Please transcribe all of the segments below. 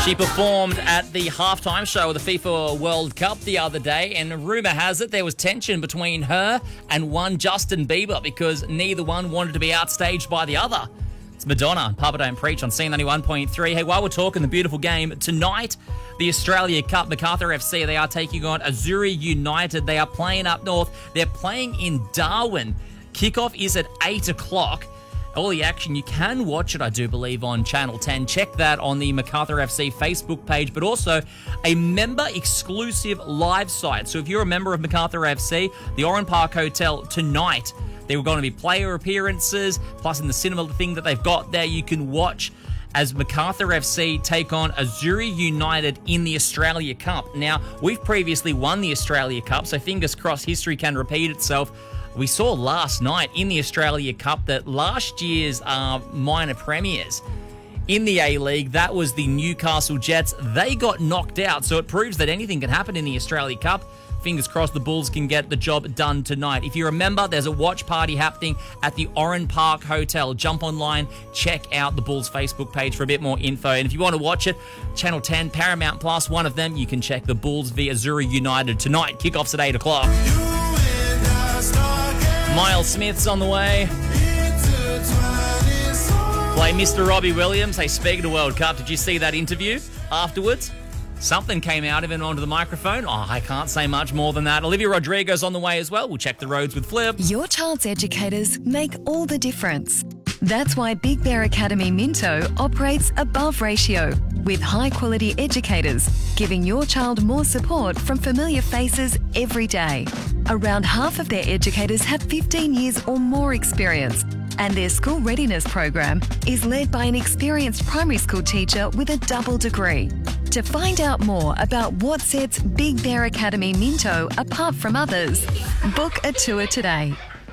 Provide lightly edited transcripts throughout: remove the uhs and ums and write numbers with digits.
She performed at the halftime show of the FIFA World Cup the other day, and rumour has it there was tension between her and one Justin Bieber because neither one wanted to be outstaged by the other. It's Madonna, Papa Don't Preach on C91.3. Hey, while we're talking the beautiful game, tonight, the Australia Cup, Macarthur FC, they are taking on Azuri United. They are playing up north. They're playing in Darwin. Kickoff is at 8 o'clock. All the action, you can watch it, I do believe, on Channel 10. Check that on the Macarthur FC Facebook page, but also a member-exclusive live site. So if you're a member of Macarthur FC, the Oran Park Hotel tonight, there were going to be player appearances, plus in the cinema thing that they've got there, you can watch as Macarthur FC take on Azuri United in the Australia Cup. Now, we've previously won the Australia Cup, so fingers crossed history can repeat itself. We saw last night in the Australia Cup that last year's minor premiers in the A-League, that was the Newcastle Jets. They got knocked out, so it proves that anything can happen in the Australia Cup. Fingers crossed the Bulls can get the job done tonight. If you remember, there's a watch party happening at the Oran Park Hotel. Jump online, check out the Bulls Facebook page for a bit more info. And if you want to watch it, Channel 10, Paramount Plus, one of them, you can check the Bulls via Azuri United tonight. Kickoff's at 8 o'clock. Miles Smith's on the way. Play Mr. Robbie Williams. Hey, speaking of World Cup, did you see that interview afterwards? Something came out of him onto the microphone. Oh, I can't say much more than that. Olivia Rodrigo's on the way as well. We'll check the roads with Flip. Your child's educators make all the difference. That's why Big Bear Academy Minto operates above ratio with high-quality educators, giving your child more support from familiar faces every day. Around half of their educators have 15 years or more experience, and their school readiness program is led by an experienced primary school teacher with a double degree. To find out more about what sets Big Bear Academy Minto apart from others, book a tour today.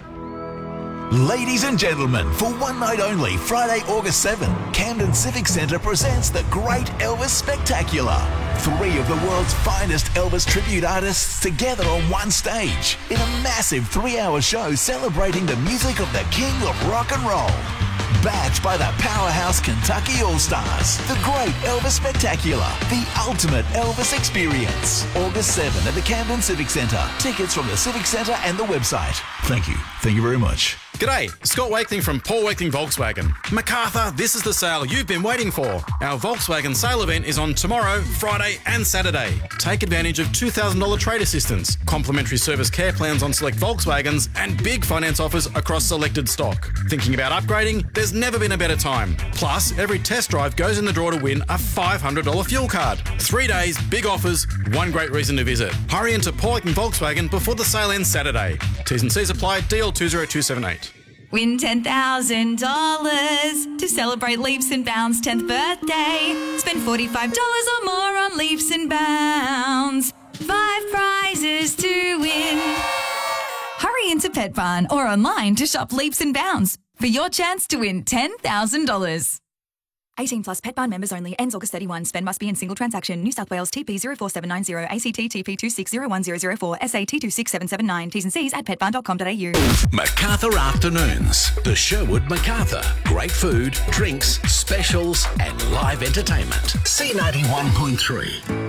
Ladies and gentlemen, for one night only, Friday, August 7, Camden Civic Centre presents the Great Elvis Spectacular. 3 of the world's finest Elvis tribute artists together on one stage in a massive 3-hour show celebrating the music of the king of rock and roll. Backed by the powerhouse Kentucky All-Stars, the Great Elvis Spectacular, the ultimate Elvis experience. August 7 at the Camden Civic Centre. Tickets from the Civic Centre and the website. Thank you. Thank you very much. G'day, Scott Wakeling from Paul Wakeling Volkswagen. Macarthur, this is the sale you've been waiting for. Our Volkswagen sale event is on tomorrow, Friday and Saturday. Take advantage of $2,000 trade assistance, complimentary service care plans on select Volkswagens, and big finance offers across selected stock. Thinking about upgrading? There's never been a better time. Plus, every test drive goes in the draw to win a $500 fuel card. 3 days, big offers, one great reason to visit. Hurry into Paul Wakeling Volkswagen before the sale ends Saturday. T's and C's apply, DL 20278. Win $10,000 to celebrate Leaps and Bounds' 10th birthday. Spend $45 or more on Leaps and Bounds. 5 prizes to win. Hurry into Pet Barn or online to shop Leaps and Bounds for your chance to win $10,000. 18 plus Pet Barn members only. Ends August 31. Spend must be in single transaction. New South Wales TP 04790. ACT TP 26010004. SAT 26779. T's and C's at petbarn.com.au. Macarthur Afternoons. The Sherwood Macarthur. Great food, drinks, specials, and live entertainment. C91.3.